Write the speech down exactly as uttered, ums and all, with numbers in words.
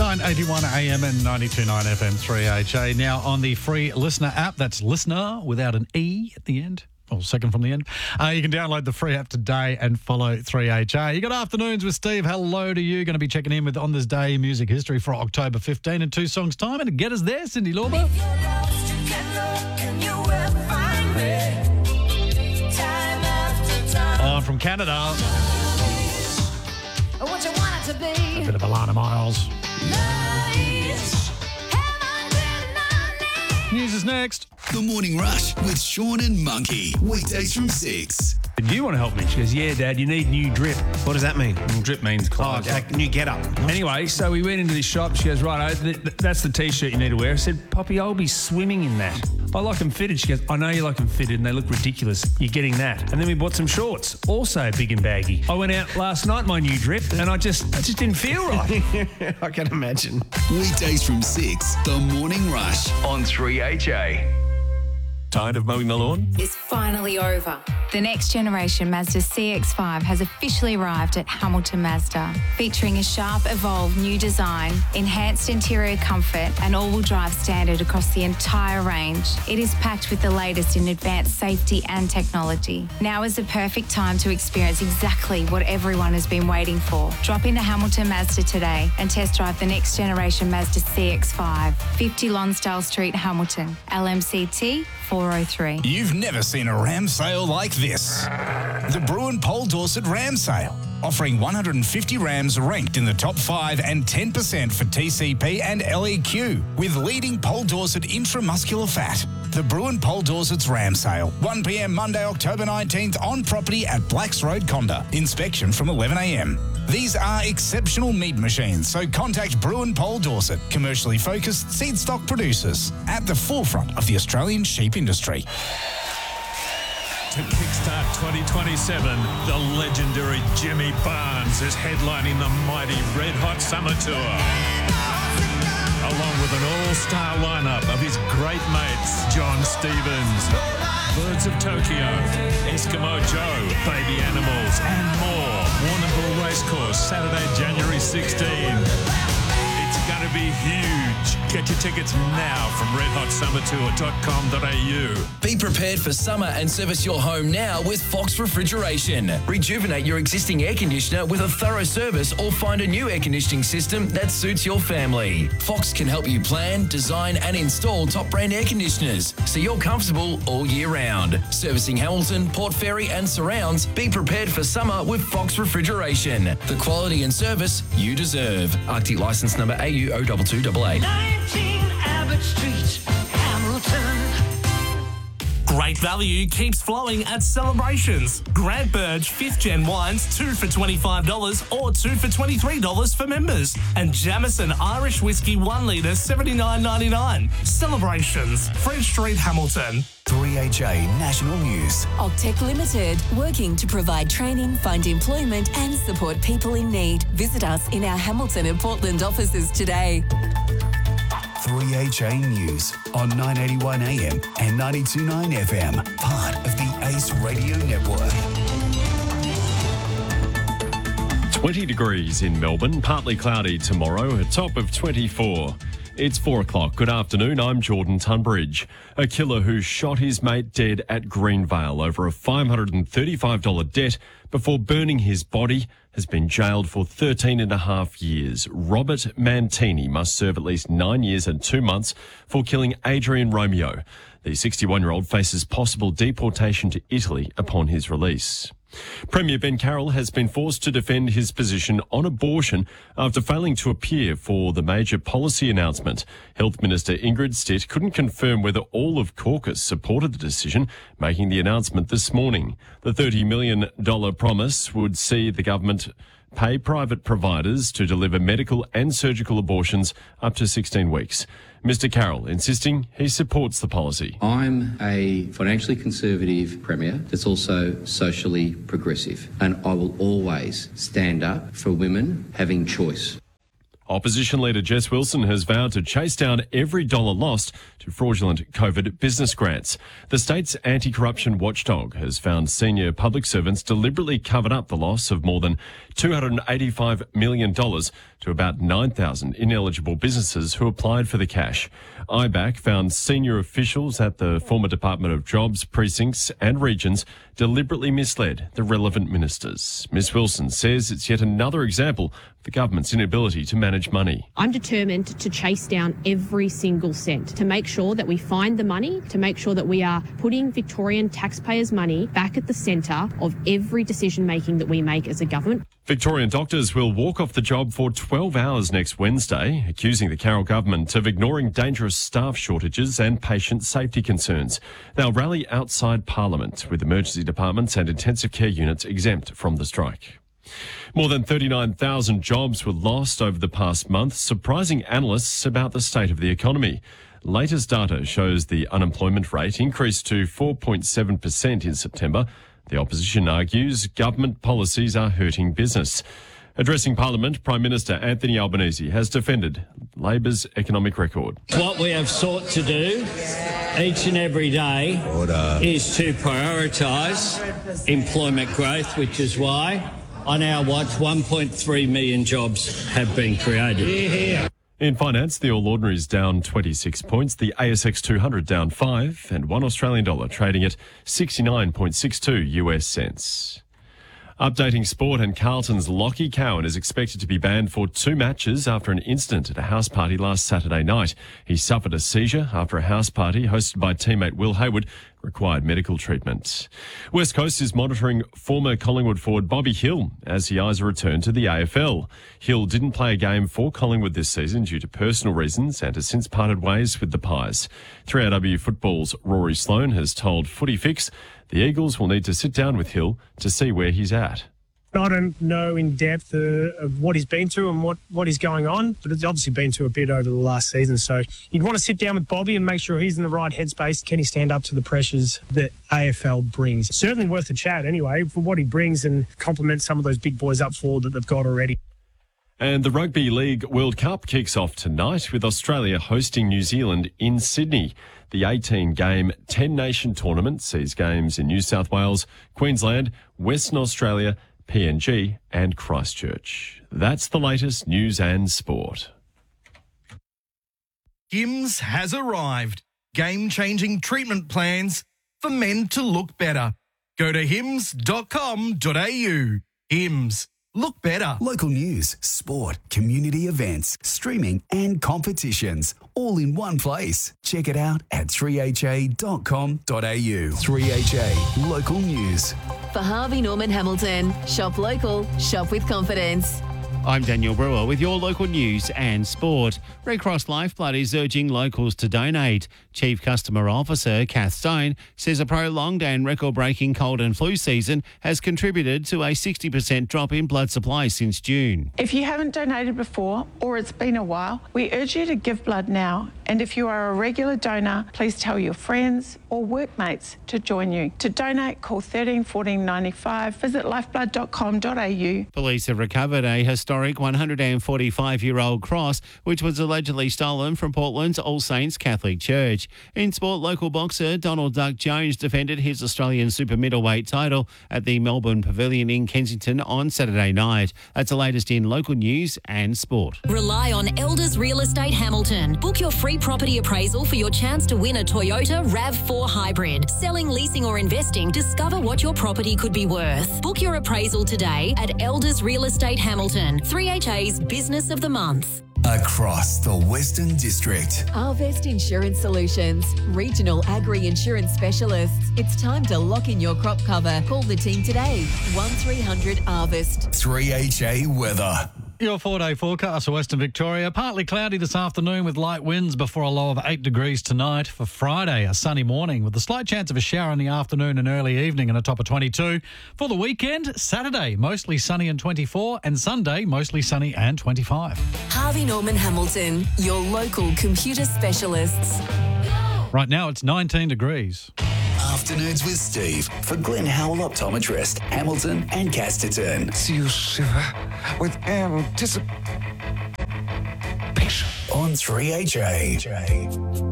nine eighty-one A M and ninety-two point nine F M three H A. Now on the free Listener app, that's Listener without an E at the end, or second from the end. Uh, you can download the free app today and follow three H A. You got Afternoons with Steve. Hello to you. Going to be checking in with On This Day Music History for October fifteenth in two songs' time. And get us there, Cindy Lauber. Oh, from Canada. What you want it to be. A bit of Alana Miles. Nice. News is next. The Morning Rush with Sean and Monkey. Weekdays from six. Do you want to help me? She goes, yeah, Dad, you need new drip. What does that mean? Well, drip means clothes. Oh, like new get-up. Anyway, so we went into this shop. She goes, right, th- th- that's the T-shirt you need to wear. I said, Poppy, I'll be swimming in that. I like them fitted. She goes, I know you like them fitted and they look ridiculous. You're getting that. And then we bought some shorts, also big and baggy. I went out last night, my new drip, and I just I just didn't feel right. I can imagine. Weekdays from six. The Morning Rush on three H A. Tired of mowing the lawn? Is finally over. The next generation Mazda C X five has officially arrived at Hamilton Mazda, featuring a sharp, evolved new design, enhanced interior comfort, and all-wheel drive standard across the entire range. It is packed with the latest in advanced safety and technology. Now is the perfect time to experience exactly what everyone has been waiting for. Drop into Hamilton Mazda today and test drive the next generation Mazda C X five, fifty Lonsdale Street, Hamilton, L M C T four oh three. You've never seen a ram sale like this. The Bruin Pole Dorset Ram Sale, offering one hundred fifty rams ranked in the top five and ten percent for T C P and L E Q, with leading Pole Dorset intramuscular fat. The Bruin Pole Dorset's Ram Sale, one p m Monday, October nineteenth on property at Blacks Road, Conda. Inspection from eleven a m. These are exceptional meat machines, so contact Bruin Pole Dorset, commercially focused seed stock producers, at the forefront of the Australian sheep industry. To kickstart twenty twenty-seven, the legendary Jimmy Barnes is headlining the mighty Red Hot Summer Tour, along with an all-star lineup of his great mates, John Stevens, Birds of Tokyo, Eskimo Joe, Baby Animals, and more. Warrnambool Racecourse, Saturday, January sixteenth. It's going to be huge. Get your tickets now from red hot summer tour dot com dot a u. Be prepared for summer and service your home now with Fox Refrigeration. Rejuvenate your existing air conditioner with a thorough service or find a new air conditioning system that suits your family. Fox can help you plan, design and install top brand air conditioners so you're comfortable all year round. Servicing Hamilton, Port Fairy and surrounds, be prepared for summer with Fox Refrigeration. The quality and service you deserve. Arctic licence number A U zero two two eight eight. nineteen Abbott Street, Hamilton. Great value keeps flowing at Celebrations. Grant Burge fifth Gen wines, two for twenty-five dollars or two for twenty-three dollars for members. And Jameson Irish Whiskey one litre, seventy-nine ninety-nine. Celebrations, French Street, Hamilton. three H A National News. Octec Limited, working to provide training, find employment and support people in need. Visit us in our Hamilton and Portland offices today. three H A News on nine eighty-one A M and ninety-two point nine F M, part of the Ace Radio Network. twenty degrees in Melbourne, partly cloudy tomorrow, a top of twenty-four. It's four o'clock. Good afternoon, I'm Jordan Tunbridge. A killer who shot his mate dead at Greenvale over a five hundred thirty-five dollars debt before burning his body has been jailed for thirteen and a half years. Robert Mantini must serve at least nine years and two months for killing Adrian Romeo. The sixty-one-year-old faces possible deportation to Italy upon his release. Premier Ben Carroll has been forced to defend his position on abortion after failing to appear for the major policy announcement. Health Minister Ingrid Stitt couldn't confirm whether all of caucus supported the decision, making the announcement this morning. The thirty million dollars promise would see the government pay private providers to deliver medical and surgical abortions up to sixteen weeks. Mister Carroll insisting he supports the policy. I'm a financially conservative Premier that's also socially progressive, and I will always stand up for women having choice. Opposition leader Jess Wilson has vowed to chase down every dollar lost to fraudulent COVID business grants. The state's anti-corruption watchdog has found senior public servants deliberately covered up the loss of more than two hundred eighty-five million dollars to about nine thousand ineligible businesses who applied for the cash. I B A C found senior officials at the former Department of Jobs, precincts and regions deliberately misled the relevant ministers. Miz Wilson says it's yet another example of the government's inability to manage money. I'm determined to chase down every single cent, to make sure that we find the money, to make sure that we are putting Victorian taxpayers' money back at the centre of every decision making that we make as a government. Victorian doctors will walk off the job for twelve hours next Wednesday, accusing the Carroll government of ignoring dangerous staff shortages and patient safety concerns. They'll rally outside Parliament, with emergency departments and intensive care units exempt from the strike. More than thirty-nine thousand jobs were lost over the past month, surprising analysts about the state of the economy. Latest data shows the unemployment rate increased to four point seven percent in September. The opposition argues government policies are hurting business. Addressing Parliament, Prime Minister Anthony Albanese has defended Labor's economic record. What we have sought to do each and every day Order. is to prioritise employment growth, which is why on our watch one point three million jobs have been created. Yeah. In finance, the All Ordinaries down twenty-six points, the A S X two hundred down five, and one Australian dollar trading at sixty-nine point six two U S cents. Updating sport, and Carlton's Lockie Cowan is expected to be banned for two matches after an incident at a house party last Saturday night. He suffered a seizure after a house party hosted by teammate Will Hayward required medical treatment. West Coast is monitoring former Collingwood forward Bobby Hill as he eyes a return to the A F L. Hill didn't play a game for Collingwood this season due to personal reasons and has since parted ways with the Pies. three R W Football's Rory Sloane has told Footy Fix the Eagles will need to sit down with Hill to see where he's at. I don't know in depth uh, of what he's been through and what, what is going on, but it's obviously been through a bit over the last season. So you'd want to sit down with Bobby and make sure he's in the right headspace. Can he stand up to the pressures that A F L brings? Certainly worth a chat anyway for what he brings and complement some of those big boys up forward that they've got already. And the Rugby League World Cup kicks off tonight with Australia hosting New Zealand in Sydney. The eighteen-game, ten-nation tournament sees games in New South Wales, Queensland, Western Australia, P N G and Christchurch. That's the latest news and sport. Hims has arrived. Game-changing treatment plans for men to look better. Go to hims dot com dot a u. Hims. Look better. Local news, sport, community events, streaming and competitions, all in one place. Check it out at three h a dot com dot a u. three H A Local News. For Harvey Norman Hamilton, shop local, shop with confidence. I'm Daniel Brewer with your local news and sport. Red Cross Lifeblood is urging locals to donate. Chief Customer Officer Kath Stone says a prolonged and record-breaking cold and flu season has contributed to a sixty percent drop in blood supply since June. If you haven't donated before or it's been a while, we urge you to give blood now. And if you are a regular donor, please tell your friends or workmates to join you. To donate, call thirteen fourteen ninety-five, visit lifeblood dot com dot a u. Police have recovered a historic one hundred forty-five-year-old cross, which was allegedly stolen from Portland's All Saints Catholic Church. In sport, local boxer Donald Duck Jones defended his Australian super middleweight title at the Melbourne Pavilion in Kensington on Saturday night. That's the latest in local news and sport. Rely on Elders Real Estate Hamilton. Book your free property appraisal for your chance to win a Toyota RAV four Hybrid. Selling, leasing or investing, discover what your property could be worth. Book your appraisal today at Elders Real Estate Hamilton, three H A's Business of the Month. Across the Western District. Harvest Insurance Solutions, regional agri-insurance specialists. It's time to lock in your crop cover. Call the team today, one three hundred Harvest. three H A weather. Your four-day forecast for Western Victoria. Partly cloudy this afternoon with light winds before a low of eight degrees tonight. For Friday, a sunny morning with a slight chance of a shower in the afternoon and early evening and a top of twenty-two. For the weekend, Saturday, mostly sunny and twenty-four, and Sunday, mostly sunny and twenty-five. Harvey Norman Hamilton, your local computer specialists. Right now, it's nineteen degrees. Afternoons with Steve for Glenn Howell Optometrist, Hamilton and Casterton. See you shiver with anticipation. on three H A.